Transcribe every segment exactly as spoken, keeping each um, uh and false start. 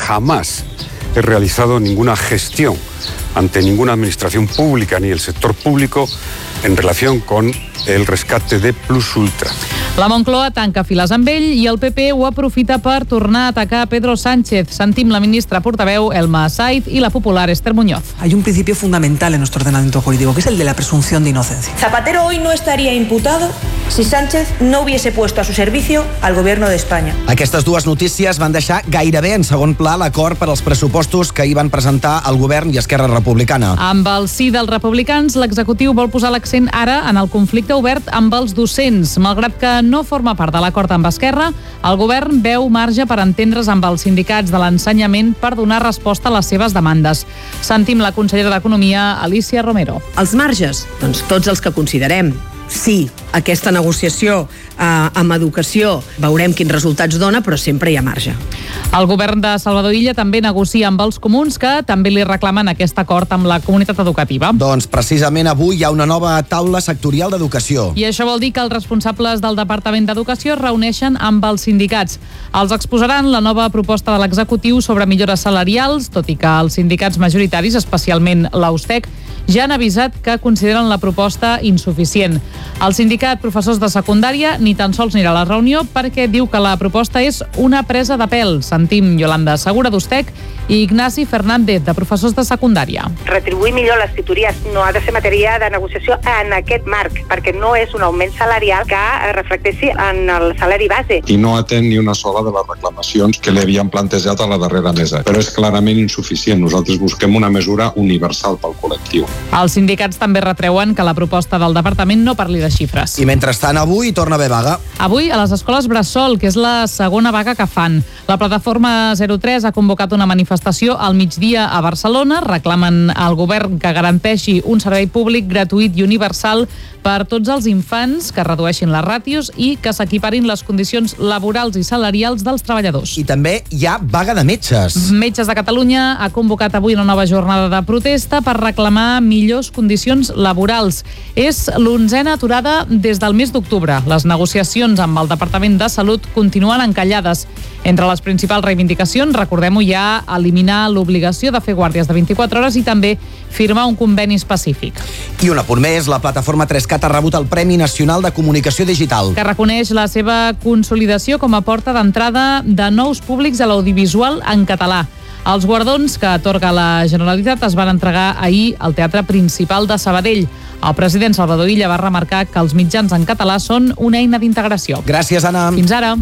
jamás he realizado ninguna gestión ante ninguna administración pública ni el sector público en relación con el rescate de Plus Ultra. La Moncloa tanca files amb ell i el P P ho aprofita per tornar a atacar a Pedro Sánchez. Sentim la ministra portaveu Elma Saiz y la popular Esther Muñoz. Hay un principio fundamental en nuestro ordenamiento jurídico, que es el de la presunción de inocencia. Zapatero hoy no estaría imputado si Sánchez no hubiese puesto a su servicio al gobierno de España. Aquestes dues notícies van deixar gairebé en segon pla l'acord per als pressupostos que hi van presentar el govern i Esquerra Republicana. Amb el sí dels republicans, l'executiu vol posar l'accent ara en el conflicte obert amb els docents. Malgrat que no forma part de l'acord amb Esquerra, el govern veu marge per entendre's amb els sindicats de l'ensenyament per donar resposta a les seves demandes. Sentim la consellera d'Economia, Alicia Romero. Els marges, doncs tots els que considerem. Sí, aquesta negociació eh, amb educació veurem quins resultats dona, però sempre hi ha marge. El govern de Salvador Illa també negocia amb els comuns, que també li reclamen aquest acord amb la comunitat educativa. Doncs precisament avui hi ha una nova taula sectorial d'educació. I això vol dir que els responsables del Departament d'Educació es reuneixen amb els sindicats. Els exposaran la nova proposta de l'executiu sobre millores salarials, tot i que els sindicats majoritaris, especialment l'A U S T E C, ja han avisat que consideren la proposta insuficient. El sindicat Professors de Secundària ni tan sols anirà a la reunió perquè diu que la proposta és una presa de pèl. Sentim Yolanda Segura d'U S T E C i Ignasi Fernández, de Professors de Secundària. Retribuir millor les tutories no ha de ser matèria de negociació en aquest marc, perquè no és un augment salarial que reflecteixi en el salari base. I no atén ni una sola de les reclamacions que li havien plantejat a la darrera mesa, però és clarament insuficient. Nosaltres busquem una mesura universal pel col·lectiu. Els sindicats també retreuen que la proposta del departament no parli de xifres. I mentrestant avui torna a haver vaga. Avui a les escoles Bressol, que és la segona vaga que fan. La plataforma zero tres ha convocat una manifestació al migdia a Barcelona. Reclamen al govern que garanteixi un servei públic gratuït i universal per tots els infants, que redueixin les ràtios i que s'equiparin les condicions laborals i salarials dels treballadors. I també hi ha vaga de metges. Metges de Catalunya ha convocat avui una nova jornada de protesta per reclamar millors condicions laborals. És l'onzena aturada des del mes d'octubre. Les negociacions amb el Departament de Salut continuen encallades. Entre les principals reivindicacions, recordem-ho, hi ha eliminar l'obligació de fer guàrdies de vint-i-quatre hores i també firmar un conveni específic. I un apunt més, la plataforma tres cat ha rebut el Premi Nacional de Comunicació Digital, que reconeix la seva consolidació com a porta d'entrada de nous públics a l'audiovisual en català. Els guardons que atorga la Generalitat es van entregar ahir al Teatre Principal de Sabadell. El president Salvador Illa va remarcar que els mitjans en català són una eina d'integració. Gràcies, Anna. Fins ara.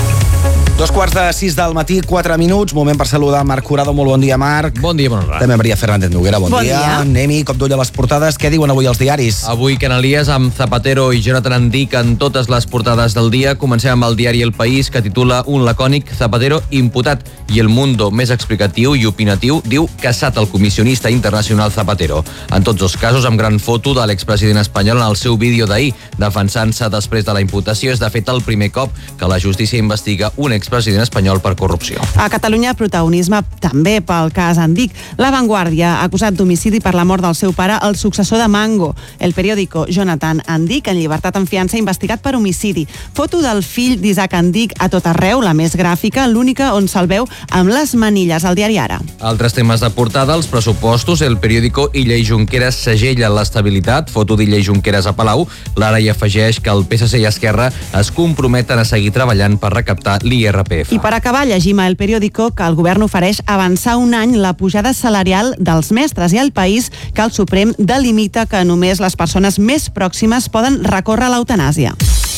Dos quarts de sis del matí, quatre minuts. Moment per saludar Marc Curado. Molt bon dia, Marc. Bon dia, bon hora. També Maria Fernández Noguera. Bon, bon dia. dia. Anem-hi, cop d'ull a les portades. Què diuen avui els diaris? Avui Canalies amb Zapatero i Jonathan Andic en totes les portades del dia. Comencem amb el diari El País, que titula un lacònic Zapatero imputat, i El Mundo, més explicatiu i opinatiu, diu caçat el comissionista internacional Zapatero. En tots els casos, amb gran foto de l'expresident espanyol en el seu vídeo d'ahir, defensant-se després de la imputació. És de fet el primer cop que la justícia investiga un expresident espanyol per corrupció. A Catalunya, protagonisme també pel cas Andic. La Vanguardia ha acusat d'homicidi per la mort del seu pare, el successor de Mango. El periòdico Jonathan Andic, en llibertat en fiança, investigat per homicidi. Foto del fill d'Isaac Andic a tot arreu, la més gràfica, l'única on se'l veu amb les manilles al diari Ara. Altres temes de portada, els pressupostos. El periòdico Illa i Junqueras segella l'estabilitat. Foto d'Illa i Junqueras a Palau. L'Ara hi afegeix que el P S C i Esquerra es comprometen a seguir treballant per recaptar l'I R P F. I per acabar, llegim a El Periódico que el govern ofereix avançar un any la pujada salarial dels mestres, i El País que el Suprem delimita que només les persones més pròximes poden recórrer a l'eutanàsia.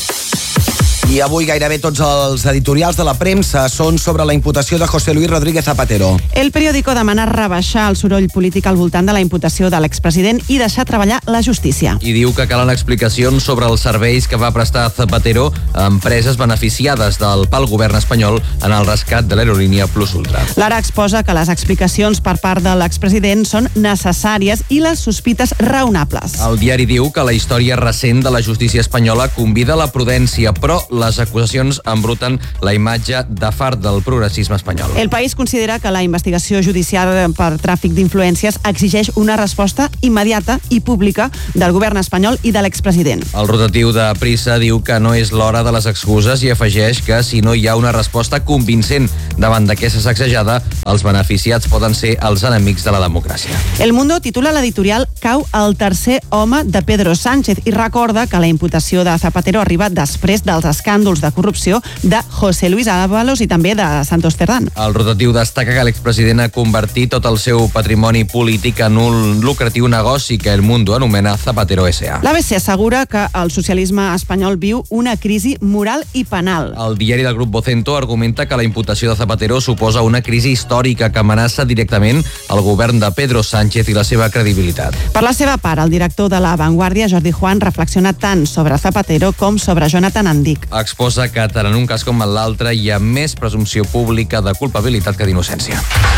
I avui gairebé tots els editorials de la premsa són sobre la imputació de José Luis Rodríguez Zapatero. El Periódico demana rebaixar el soroll polític al voltant de la imputació de l'expresident i deixar treballar la justícia. I diu que calen explicacions sobre els serveis que va prestar Zapatero a empreses beneficiades del pel govern espanyol en el rescat de l'aerolínia Plus Ultra. L'Ara exposa que les explicacions per part de l'expresident són necessàries i les sospites raonables. El diari diu que la història recent de la justícia espanyola convida a la prudència, però les acusacions embruten la imatge de fart del progressisme espanyol. El País considera que la investigació judicial per tràfic d'influències exigeix una resposta immediata i pública del govern espanyol i de l'expresident. El rotatiu de Prisa diu que no és l'hora de les excuses i afegeix que si no hi ha una resposta convincent davant d'aquesta sacsejada, els beneficiats poden ser els enemics de la democràcia. El Mundo titula l'editorial Cau el tercer home de Pedro Sánchez i recorda que la imputació de Zapatero arriba després dels escàndols de corrupció de José Luis Ábalos i també de Santos Cerdán. El rotatiu destaca que l'expresident ha convertit tot el seu patrimoni polític en un lucratiu negoci que El Mundo anomena Zapatero S A. L'A B C assegura que el socialisme espanyol viu una crisi moral i penal. El diari del grup Vocento argumenta que la imputació de Zapatero suposa una crisi històrica que amenaça directament el govern de Pedro Sánchez i la seva credibilitat. Per la seva part, el director de La Vanguardia, Jordi Juan, reflexiona tant sobre Zapatero com sobre Jonathan Andic. Exposa que tant en un cas com en l'altre hi ha més presumpció pública de culpabilitat que d'innocència.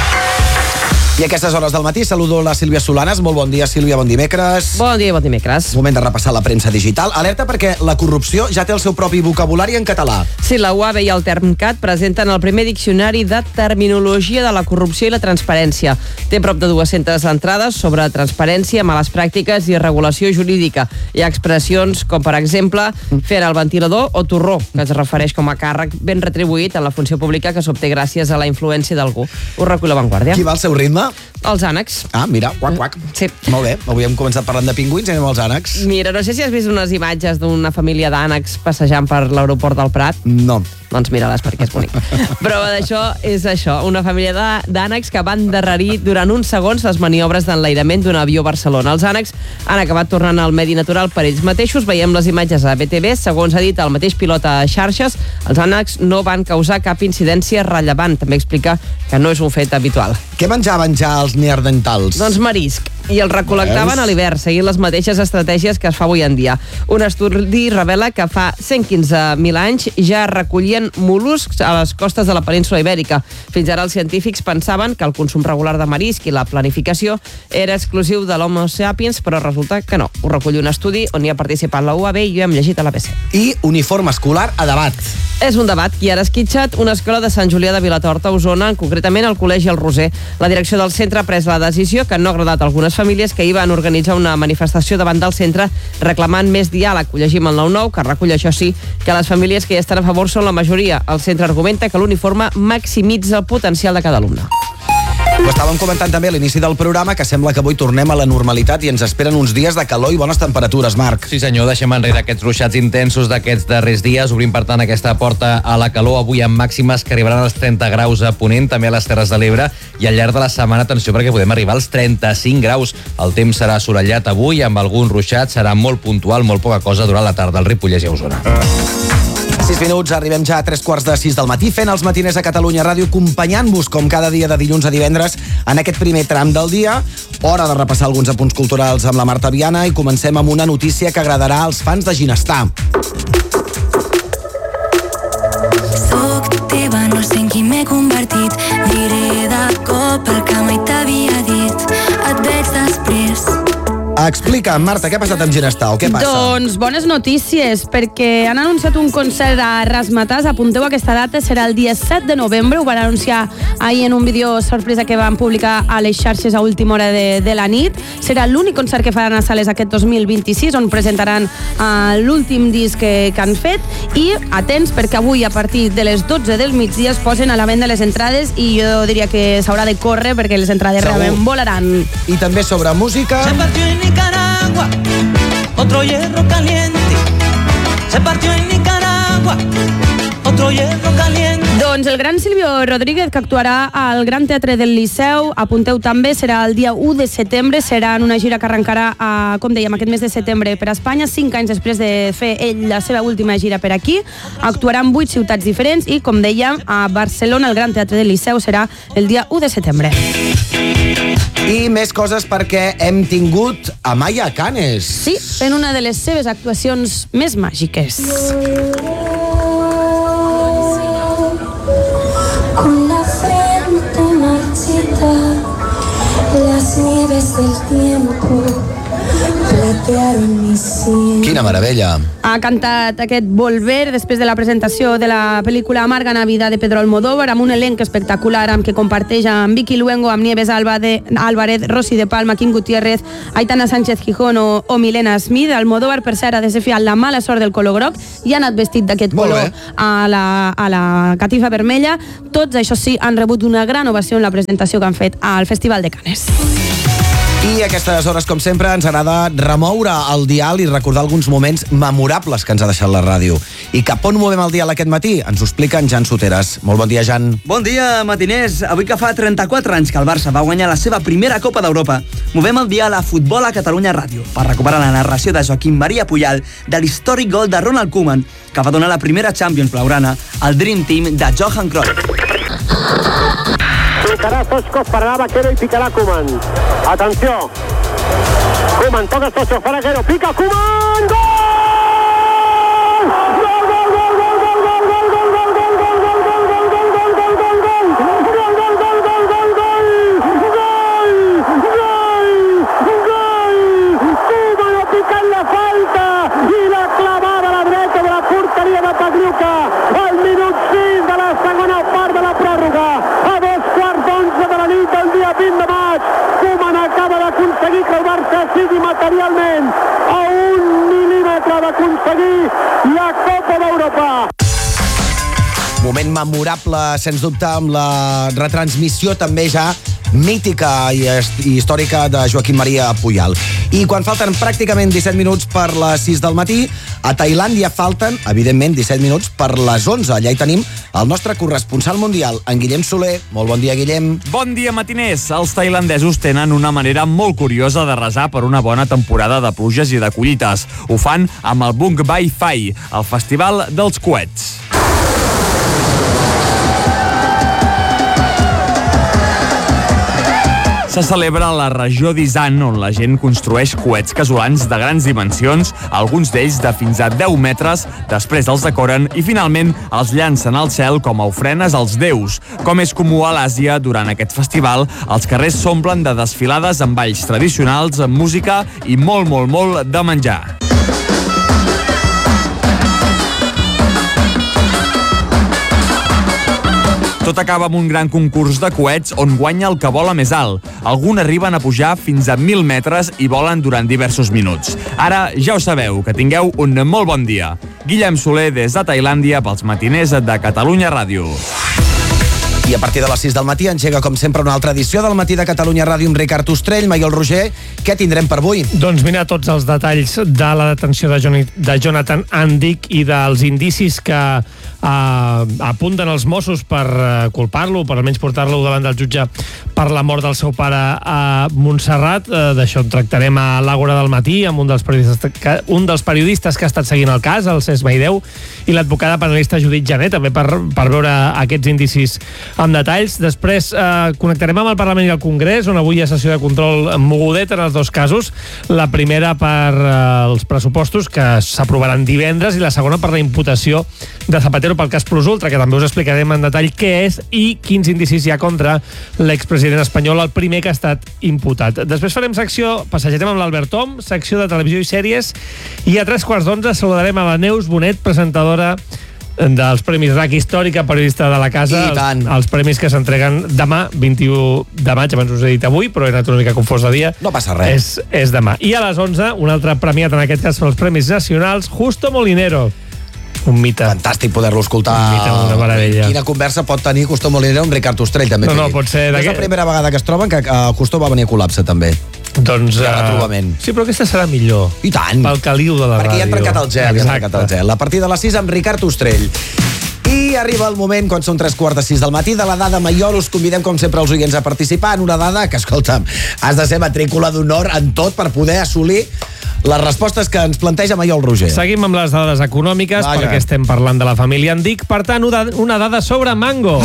I a aquestes hores del matí saludo la Sílvia Solanes. Molt bon dia, Sílvia, bon dimecres. Bon dia, bon dimecres. Moment de repassar la premsa digital. Alerta perquè la corrupció ja té el seu propi vocabulari en català. Sí, la U A B i el Termcat presenten el primer diccionari de terminologia de la corrupció i la transparència. Té prop de dues-centes entrades sobre transparència, males pràctiques i regulació jurídica. Hi ha expressions com, per exemple, fer el ventilador o torró, que es refereix com a càrrec ben retribuït en la funció pública que s'obté gràcies a la influència d'algú. Ho recull La Vanguardia. Qui va al seu ritme? Els ànecs. Ah, mira, quac, quac. Sí. Molt bé, avui hem començat parlant de pingüins i anem als ànecs. Mira, no sé si has vist unes imatges d'una família d'ànecs passejant per l'aeroport del Prat. No. Doncs mira-les perquè és bonic. Prova d'això és això, una família d'ànecs que van endarrerir durant uns segons les maniobres d'enlairament d'un avió a Barcelona. Els ànecs han acabat tornant al medi natural per ells mateixos. Veiem les imatges a B T V. Segons ha dit el mateix pilot a xarxes, els ànecs no van causar cap incidència rellevant. També explica que no és un fet habitual. Què menjaven ja els neandertals? Doncs marisc. I el recol·lectaven a l'hivern, seguint les mateixes estratègies que es fa avui en dia. Un estudi revela que fa cent quinze mil anys ja recollien mol·luscs a les costes de la península Ibèrica. Fins ara els científics pensaven que el consum regular de marisc i la planificació era exclusiu de l'Homo sapiens, però resulta que no. Ho recull un estudi on hi ha participat la U A B i ho hem llegit a l'A B C. I uniforme escolar a debat. És un debat. I ara esquitxat una escola de Sant Julià de Vilatorta, Osona, concretament el Col·legi El Roser. La direcció del centre ha pres la decisió que no ha agradat a algunes famílies que hi van organitzar una manifestació davant del centre reclamant més diàleg. Ho llegim al nou nou, que recull, això sí, que les famílies que hi estan a favor són la majoria. El centre argumenta que l'uniforme maximitza el potencial de cada alumne. Ho estàvem comentant també a l'inici del programa, que sembla que avui tornem a la normalitat i ens esperen uns dies de calor i bones temperatures, Marc. Sí senyor, deixem enrere aquests ruixats intensos d'aquests darrers dies, obrim per tant aquesta porta a la calor, avui amb màximes que arribaran als trenta graus a Ponent, també a les Terres de l'Ebre, i al llarg de la setmana, atenció, perquè podem arribar als trenta-cinc graus. El temps serà assolellat avui, amb algun ruixat, serà molt puntual, molt poca cosa durant la tarda al Ripollès i a Osona. sis minuts, arribem ja a tres quarts de sis del matí, fent els matiners a Catalunya Ràdio, acompanyant-vos com cada dia de dilluns a divendres en aquest primer tram del dia. Hora de repassar alguns apunts culturals amb la Marta Viana i comencem amb una notícia que agradarà als fans de Ginestar. Soc teva, no sé en qui m'he convertit. Diré de cop el que mai t'havia dit. Et veig després. Explica, Marta, què ha passat amb Ginestar o què passa? Doncs bones notícies, perquè han anunciat un concert a Razzmatazz. Apunteu, aquesta data serà el dia set de novembre. Ho van anunciar ahir en un vídeo sorpresa que van publicar a les xarxes a última hora de, de la nit. Serà l'únic concert que faran a sales aquest dos mil vint-i-sis, on presentaran uh, l'últim disc que, que han fet. I atents, perquè avui a partir de les dotze del migdia es posen a la venda les entrades i jo diria que s'haurà de córrer perquè les entrades Segur. realment volaran. I també sobre música... Nicaragua, otro hierro caliente. Se partió en Nicaragua, otro hierro caliente. Doncs el gran Silvio Rodríguez, que actuarà al Gran Teatre del Liceu, apunteu també, serà el dia u de setembre, serà en una gira que arrencarà, a, com dèiem, aquest mes de setembre per a Espanya, cinc anys després de fer ell la seva última gira per aquí. Actuarà en vuit ciutats diferents i, com dèiem, a Barcelona, el Gran Teatre del Liceu, serà el dia u de setembre. I més coses perquè hem tingut a Maya Canes. Sí, fent una de les seves actuacions més màgiques. Con la frente marchita, las nieves del tiempo Quina meravella. Ha cantat aquest Volver després de la presentació de la pel·lícula Amarga Navidad de Pedro Almodóvar, amb un elenc espectacular amb què comparteix amb Vicky Luengo, amb Nieves Alba de Álvarez, Rosy de Palma, Kim Gutiérrez, Aitana Sánchez Gijón o, o Milena Smith. Almodóvar, per cert, ha desafiat la mala sort del color groc i ha anat vestit d'aquest color a la, a la catifa vermella. Tots, això sí, han rebut una gran ovació en la presentació que han fet al Festival de Cannes. I a aquestes hores, com sempre, ens agrada remoure el dial i recordar alguns moments memorables que ens ha deixat la ràdio. I cap on movem el dial aquest matí? Ens ho explica en Jan Soteres. Molt bon dia, Jan. Bon dia, matiners. Avui que fa trenta-quatre anys que el Barça va guanyar la seva primera Copa d'Europa, movem el dial a Futbol a Catalunya Ràdio per recuperar la narració de Joaquim Maria Puyal de l'històric gol de Ronald Koeman, que va donar la primera Champions blaugrana al Dream Team de Johan Cruyff. Picará Stoichkov, parará Vaquero y picará Koeman. Atenció. Koeman toca Stoichkov, para Vaquero, pica Koeman. ¡Gol! ¡Gol, gol, gol, gol, gol, gol, gol, gol, gol, gol, gol, gol, gol, gol, gol, gol, gol, gol, gol, Koeman ha picat la falta i la clavada a la dreta de la porteria de Pagliuca al minut sis de la segona part de la pròrroga. A dos quarts d'onze de la nit del dia vint de maig, Koeman acaba d'aconseguir que el Barça sigui materialment a un mil·límetre d'aconseguir la Copa d'Europa. Moment memorable, sens dubte, amb la retransmissió també ja mítica i històrica de Joaquim Maria Puyal. I quan falten pràcticament disset minuts per les sis del matí, a Tailàndia falten, evidentment, disset minuts per les onze. Allà hi tenim el nostre corresponsal mundial, en Guillem Soler. Molt bon dia, Guillem. Bon dia, matiners. Els tailandesos tenen una manera molt curiosa de resar per una bona temporada de pluges i de collites. Ho fan amb el Bung Bai Phai, el festival dels coets. Se celebra a la regió d'Isan, on la gent construeix coets casolans de grans dimensions, alguns d'ells de fins a deu metres, després els decoren i finalment els llancen al cel com a ofrenes als déus. Com és comú a l'Àsia, durant aquest festival, els carrers s'omplen de desfilades amb balls tradicionals, amb música i molt, molt, molt de menjar. Tot acaba amb un gran concurs de coets on guanya el que vola més alt. Alguns arriben a pujar fins a mil metres i volen durant diversos minuts. Ara ja ho sabeu, que tingueu un molt bon dia. Guillem Soler des de Tailàndia pels matiners de Catalunya Ràdio. I a partir de les sis del matí engega, com sempre, una altra edició del Matí de Catalunya Ràdio amb Ricard Ostrell, Maiol Roger. Què tindrem per avui? Doncs mira tots els detalls de la detenció de, Johnny, de Jonathan Andic i dels indicis que eh, apunten els Mossos per eh, culpar-lo, per almenys portar-lo davant del jutge per la mort del seu pare a Montserrat. Eh, D'això en tractarem a l'Àgora del Matí amb un dels, periodistes que, un dels periodistes que ha estat seguint el cas, el Cesc Maideu, i l'advocada penalista Judit Jané, també per, per veure aquests indicis amb detalls. Després eh, connectarem amb el Parlament i el Congrés, on avui hi ha sessió de control mogudet en els dos casos. La primera per eh, els pressupostos, que s'aprovaran divendres, i la segona per la imputació de Zapatero pel cas Plus Ultra, que també us explicarem en detall què és i quins indicis hi ha contra l'expresident espanyol, el primer que ha estat imputat. Després farem secció, passejarem amb l'Albert Tom, secció de televisió i sèries, i a tres quarts d'onze saludarem a la Neus Bonet, presentadora dels Premis R A C històrica, periodista de la casa, els, els premis que s'entreguen demà, vint-i-u de maig, abans us he dit avui, però he anat una mica confós de dia. No passa res. És, és demà. I a les onze, un altre premiat, en aquest cas pels Premis Nacionals, Justo Molinero. Un mite. Fantàstic poder-lo escoltar. Un mite, una meravella. Quina conversa pot tenir Justo Molinero amb Ricard Ostrell, també. No, no, pot ser... És la primera vegada que es troben que uh, Justo va venir a col·lapse, també. Doncs... Ja retrobament. Sí, però aquesta serà millor. I tant. Pel caliu de la Perquè ràdio. ja han trencat el gel, ja han trencat el gel. A partir de les sis amb Ricard Ostrell. I arriba el moment, quan són tres quarts de sis del matí, de la dada Maiol. Us convidem, com sempre, els oients a participar en una dada que, escolta'm, has de ser matrícula d'honor en tot per poder assolir les respostes que ens planteja Maiol Roger. Seguim amb les dades econòmiques, Vaja. perquè estem parlant de la família Andic. Per tant, una dada sobre Mango.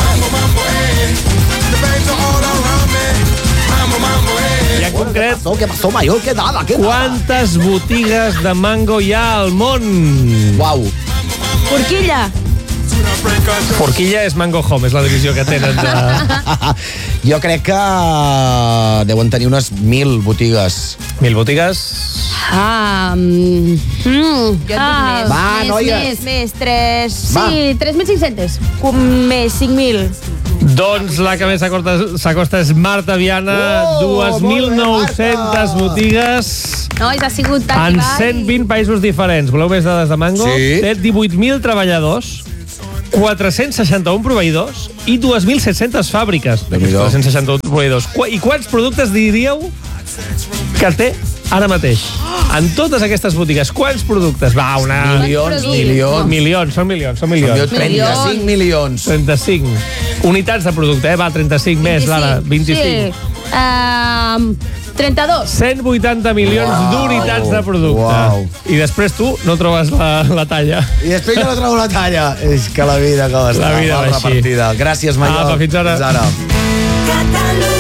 I en concret, què passó, Maiol? Què dada? Què dada? Quantes botigues de Mango hi ha al món? Uau. Forquilla. Forquilla és Mango Home, és la divisió que tenen de... Jo crec que deuen tenir unes mil botigues. Mil botigues? Ah, mm, mm, ah, Va, més, noia. més, més, tres... Va. Sí, tres mil cinc-cents. Més cinc mil. Doncs la que més s'acosta, s'acosta és Marta Viana, Oh, dos mil nou-centes botigues Nois, ha sigut en Taki Bai. cent vint països diferents. Voleu més dades de Mango? Sí. Té divuit mil treballadors, quatre-cents seixanta-un proveïdors i dos mil set-cents fàbriques. Déu-n'hi-do. quatre-cents seixanta-un proveïdors. Qu- I quants productes diríeu que té ara mateix? En totes aquestes botigues, quants productes? Va, una... Milions, milions. Milions, són milions, són milions. trenta-cinc milions. trenta-cinc. Unitats de producte, eh? Va, trenta-cinc més, Lara, vint-i-cinc. Sí. Um, trenta-dos. cent vuitanta milions Uau. d'unitats de producte. Uau. I després tu no trobes la, la talla. I després jo no trobo la talla. És que la vida com està La vida mal va així. repartida. Gràcies, Maiol. Apa, fins ara. Fins ara.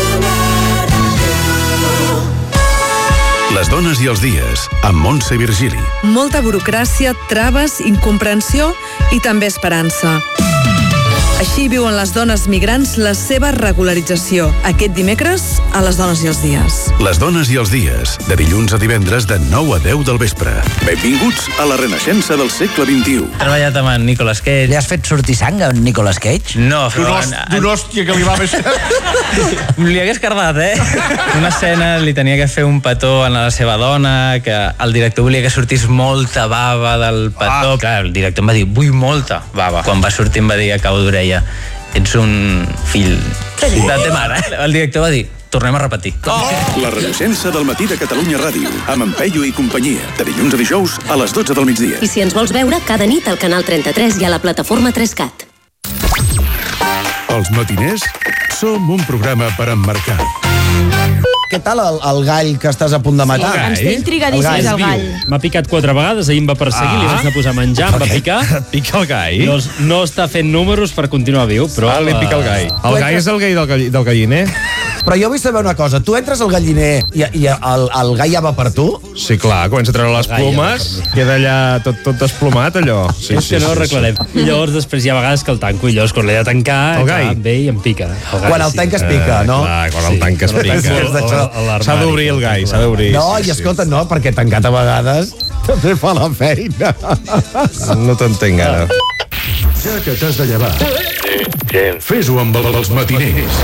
Les dones i els dies, amb Montse Virgili. Molta burocràcia, traves, incomprensió i també esperança. Així viuen les dones migrants la seva regularització. Aquest dimecres, a Les dones i els dies. Les dones i els dies, de dilluns a divendres de nou a deu del vespre. Benvinguts a la renaixença del segle vint-i-u. He treballat amb en Nicolas Cage. Li has fet sortir sang a en Nicolas Cage? No, però... D'una hòstia que li va baixar. Li hagués cardat, eh? Una escena li tenia que fer un petó a la seva dona, que el director volia que sortís molta bava del petó. Ah. Clar, el director em va dir, vull molta bava. Quan va sortir em va dir a cau d'orella, ets un fill de ta mare. El director va dir, tornem a repetir. Oh. La renaixença del matí de Catalunya Ràdio, amb en Peyu i companyia, de dilluns a dijous a les dotze del migdia. I si ens vols veure, cada nit al canal trenta-tres i a la plataforma tres cat. Els matiners som un programa per emmarcar. Què tal el, el gall que estàs a punt de matar? Ens té intrigadíssims el gall. M'ha picat quatre vegades, ahir em va perseguir, ah. li vaig anar a posar menjar, em va picar. Pica el gall? No, no està fent números per continuar viu, però... Ah, li pica el gall. El gall és el gall del, gall, del galliner? Però jo vull saber una cosa, tu entres al galliner i, i el, el gall ja va per tu? Sí, clar, comença a treure les plomes, queda allà tot, tot desplomat, allò. Sí, és que no ho arreglarem. I llavors després hi ha vegades que el tanco, i llavors quan l'he de tancar, el gall ve i em pica. El quan el tanques pica, no? Clar, quan el tanques pica. S'ha d'obrir el gall, s'ha d'obrir. No, i escolta, no, perquè tancat a vegades també fa la feina. No t'entenc ara. Ja que t'has de llevar, fes-ho amb els matiners.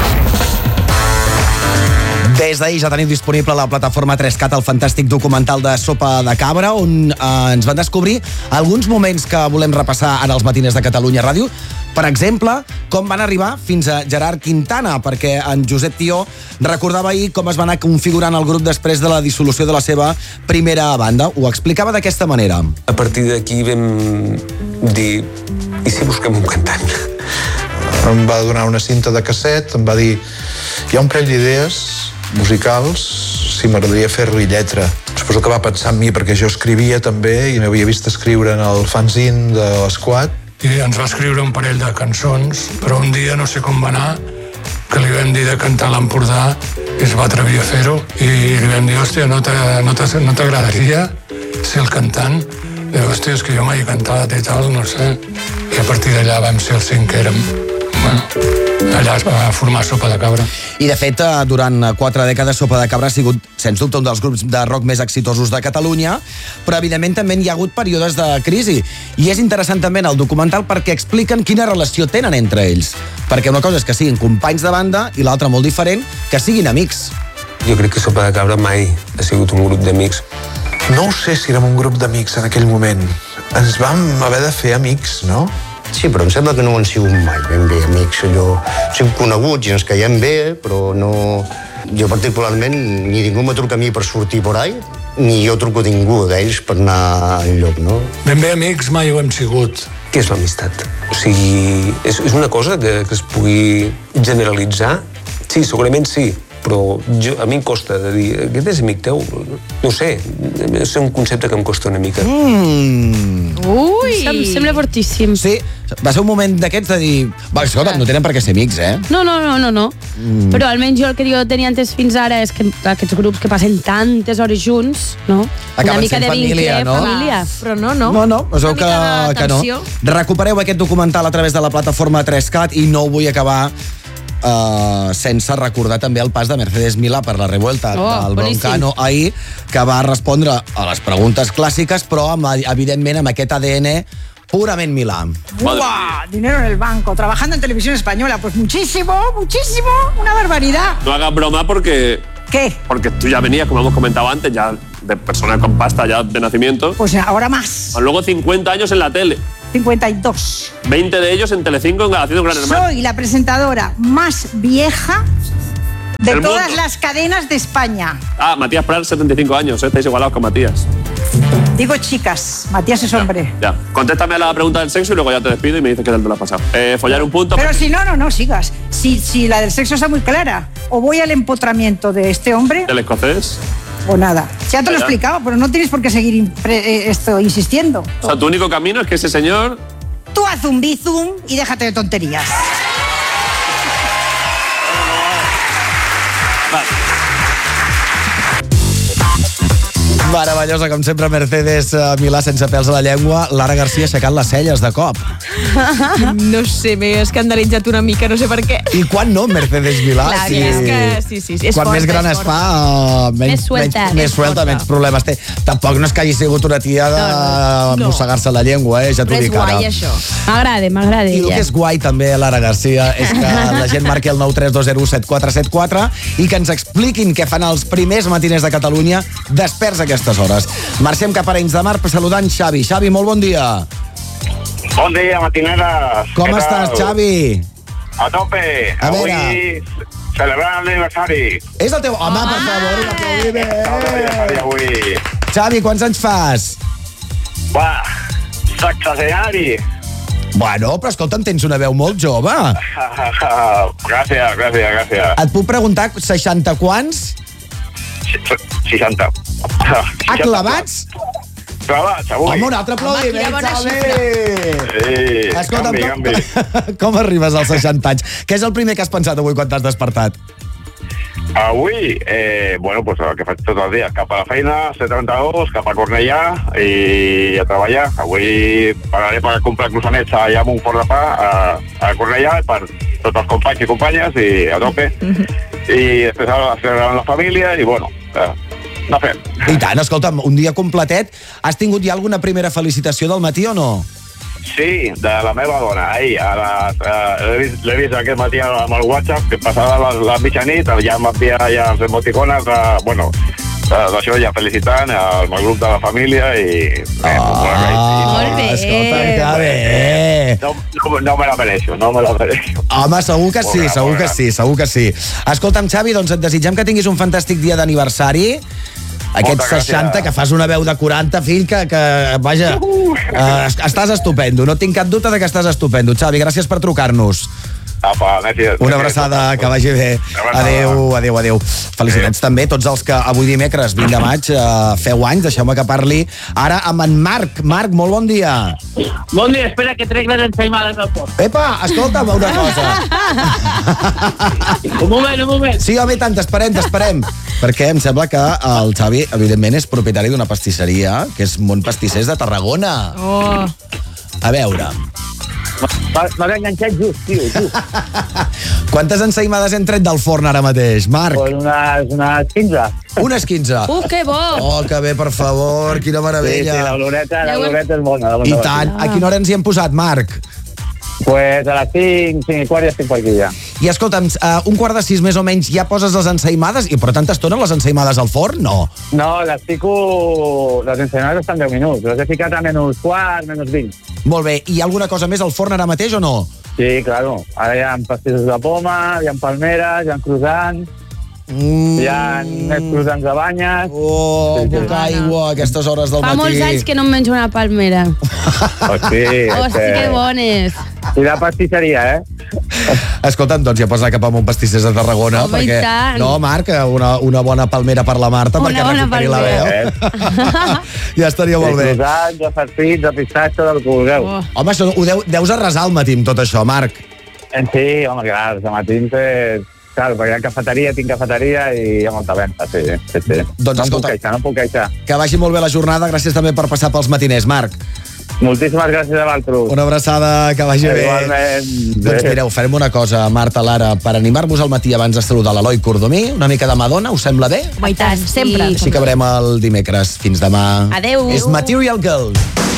Des d'ahir ja tenim disponible a la plataforma tres cat el fantàstic documental de Sopa de Cabra, on eh, ens van descobrir alguns moments que volem repassar ara als matiners de Catalunya Ràdio. Per exemple, com van arribar fins a Gerard Quintana, perquè en Josep Tió recordava ahir com es va anar configurant el grup després de la dissolució de la seva primera banda. Ho explicava d'aquesta manera. A partir d'aquí vam dir, i si busquem un cantant? Em va donar una cinta de casset, em va dir, hi ha un parell d'idees musicals, si m'agradaria fer-li lletra. Suposo que va pensar en mi perquè jo escrivia també i m'havia vist escriure en el fanzine de l'Esquad. I ens va escriure un parell de cançons, però un dia, no sé com va anar, que li vam dir de cantar a l'Empordà i es va atrevir a fer-ho i li vam dir, hòstia, no t'agradaria ser el cantant? I diu, hòstia, és que jo mai he cantat i tal, no sé. I a partir d'allà vam ser els cinc que érem. Bueno, allà es va formar Sopa de Cabra. I, de fet, durant quatre dècades, Sopa de Cabra ha sigut, sens dubte, un dels grups de rock més exitosos de Catalunya, però, evidentment, també hi ha hagut períodes de crisi. I és interessant també en el documental perquè expliquen quina relació tenen entre ells. Perquè una cosa és que siguin companys de banda i l'altra, molt diferent, que siguin amics. Jo crec que Sopa de Cabra mai ha sigut un grup d'amics. No ho sé si érem un grup d'amics en aquell moment. Ens vam haver de fer amics, no? Sí, però em sembla que no ho han sigut mai ben bé amics. Allò, som coneguts i ens caiem bé, però no... Jo particularment, ni ningú me truca a mi per sortir por ahí, ni jo truco a ningú d'ells per anar enlloc, no? Ben bé amics mai ho hem sigut. Què és l'amistat? O sigui, és, és una cosa que, que es pugui generalitzar? Sí, segurament sí, però jo, a mi em costa de dir, aquest és amic teu? No ho sé, és un concepte que em costa una mica. Mm. Ui! Em sembla fortíssim. Sí, va ser un moment d'aquests de dir, va, escolta, no tenen per què ser amics, eh? No, no, no, no, no. Mm. Però almenys jo el que jo tenia entès fins ara és que aquests grups que passen tantes hores junts, no? Acaben una mica sent de família, vincle, no? família. Però no, no. No, no, es veu Una que, mica de que no. tensió. Recupereu aquest documental a través de la plataforma tres cat i no ho vull acabar uh, sense recordar també el pas de Mercedes Milà per la revuelta Oh, del boníssim. Broncano ahir, que va respondre a les preguntes clàssiques, però amb, evidentment amb aquest A D N purament Milà. ¡Buah! Dinero en el banco, trabajando en televisión española. Pues muchísimo, muchísimo, una barbaridad. No hagas broma porque... ¿Qué? Porque tú ya venías, como hemos comentado antes, ya de persona con pasta ya de nacimiento. Pues ahora más. Luego cincuenta años en la tele. cincuenta y dos. veinte de ellos en Telecinco haciendo Gran Hermano. Soy la presentadora más vieja de Del todas mundo. las cadenas de España. Ah, Matías Prats, setenta y cinco años, ¿eh? Estáis igualados con Matías. Digo chicas, Matías es hombre. Ya, contéstame a la pregunta del sexo y luego ya te despido y me dices qué tal te lo has pasado. Eh, follar un punto. Pero si no, no, no, sigas. Si, si la del sexo está muy clara, o voy al empotramiento de este hombre, ¿El escocés? o nada. Ya te lo he Ya. explicado, pero no tienes por qué seguir impre- eh, esto insistiendo. O sea, tu único camino es que ese señor... Tú haz un bizum y déjate de tonterías. Meravellosa, com sempre, Mercedes uh, Milà sense pèls a la llengua. Lara Garcia aixecant les celles de cop. No sé, m'he escandalitzat una mica, no sé per què. I quan no, Mercedes Milà? Clar, és que sí, sí, sí, és quan forta, més gran és es forta. fa, uh, menys, Més suelta. menys, més És suelta, forta. menys problemes té. Tampoc no és que hagi sigut una tia de No, no. mossegar-se la llengua, eh? Ja t'ho Però és dic ara. guai, això. M'agrada, m'agrada I el ella. que és guai també, Lara Garcia, és que la gent marqui el nou tres dos zero set quatre set quatre i que ens expliquin què fan els primers matiners de Catalunya desperts a aquestes hores. Marxem cap a Arenys de Mar saludant Xavi. Xavi, molt bon dia. Bon dia, matineres. Com Què estàs, tal? Xavi? A tope. A Avui veure. celebrant l'aniversari. És el teu... Home, per favor, un aplaudiment. Avui. Xavi, quants anys fas? Va, sexagenari. Bueno, però escolta'm, tens una veu molt jove. gràcies, gràcies, gràcies. Et puc preguntar seixanta quants? seixanta. Ah, clavats? Clavats, avui. Home, un altre aplaudiment, Xavi! Sí, Escolta'm, canvi, com, canvi. com arribes als seixanta anys? Què és el primer que has pensat avui quan t'has despertat? Avui, eh, bueno, pues el que faig tot el dia. Cap a la feina, C trenta-dos, cap a Cornellà i a treballar. Avui pagaré per comprar croissants allà a Montfort de Pa, a, a Cornellà, per tots els companys i companyes, i a tope. I després a celebrar amb la família, i bueno, eh, anar fent. I tant, escolta'm, un dia completet. Has tingut ja alguna primera felicitació del matí o no? Sí, de la meva dona, ahir, a les, eh, l'he vist, l'he vist aquest matí amb el WhatsApp, que passava la, la mitjanit, ja m'envia ja els emoticones, de, bueno, d'això ja felicitant al grup de la família i... Oh, molt bé! Escolta, que bé! No, no, no me la mereixo, no me la mereixo. Home, segur que sí, Molt bé, segur molt que bé. sí, segur que sí. Escolta'm, Xavi, doncs et desitgem que tinguis un fantàstic dia d'aniversari. Aquests Moltes gràcies. seixanta, que fas una veu de quaranta, fill, que, que vaja, uh, estàs estupendo. No tinc cap dubte de que estàs estupendo. Xavi, gràcies per trucar-nos. Apa, gràcies. Una abraçada, que vagi bé. Adéu, adéu, adéu. Felicitats també a tots els que avui dimecres, vint de maig, uh, feu anys. Deixeu-me que parli ara amb en Marc. Marc, molt bon dia. Bon dia, espera que trec les ensaïmades del port. Epa, escolta'm una cosa. Un moment, un moment. Sí, home, i tant, t'esperem, t'esperem. Perquè em sembla que el Xavi, evidentment, és propietari d'una pastisseria, que és Mont Pastissers de Tarragona. Oh. A veure, M'ha enganxat just, tio, just. quantes ensaïmades hem tret del forn ara mateix, Marc? Pues unes, unes quinze. Unes quinze. Uh, que bo! Oh, que bé, per favor, quina meravella. Sí, sí, l'oloreta, l'oloreta és bona. I tant. A quina hora ens hi hem posat, Marc? Pues a les cinc, cinc i quart ja estic per aquí ja. I escolta'm, uh, un quart de sis més o menys ja poses les ensaïmades? I per tanta estona les ensaïmades al forn? No. No, les fico... Les ensaïmades estan deu minuts. Les he ficat a menys quart, menys vint. Molt bé. I hi ha alguna cosa més al forn ara mateix o no? Sí, claro. Ara hi ha pastissos de poma, hi ha palmeres, hi ha croissants... Mm. Hi ha més croissants de banyes. Oh, sí, poca sí. aigua a aquestes hores del Fa matí. Fa molts anys que no em menjo una palmera. Hosti, Hosti, que bones. I de pastisseria, eh? Escolta'm, doncs ja pots anar cap a un pastissers de Tarragona. Home, perquè, i tant. no, Marc, una, una bona palmera per la Marta, Una perquè bona recuperi la veu. Ja estaria molt bé. De croissants, de farcits, de pistatge, del que vulgueu. Oh. Home, això, ho deu, deus arrasar al matí amb tot això, Marc. Sí, home, clar, els matins... Eh... Clar, perquè hi ha cafeteria, tinc cafeteria i hi ha molta venda, sí, sí, sí. Doncs, no escolta, puc queixar, no puc queixar. Que vagi molt bé la jornada, gràcies també per passar pels matiners, Marc. Moltíssimes gràcies a vosaltres. Una abraçada, que vagi bé. Igualment. Doncs mireu, farem una cosa, Marta, Lara, per animar-vos al matí abans de saludar l'Eloi Cordomí, una mica de Madonna, us sembla bé? Home, i tant, sempre. Així acabarem el dimecres. Fins demà. Adeu. És Material Girl.